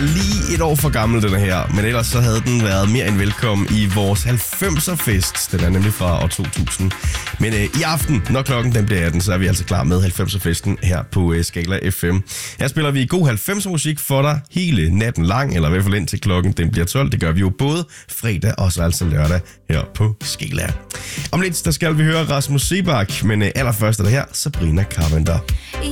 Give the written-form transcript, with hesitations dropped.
lige et år for gammel, den her. Men ellers så havde den været mere end velkommen i vores 90'er-fest. Den er nemlig fra år 2000. Men i aften, når klokken den bliver 18, så er vi altså klar med 90'er-festen her på Skala FM. Her spiller vi god 90'er-musik for dig hele natten lang, eller i hvert fald indtil klokken den bliver 12. Det gør vi jo både fredag og så altså lørdag her på Skala. Om lidt, der skal vi høre Rasmus Seebach, men allerførst er der her Sabrina Carpenter.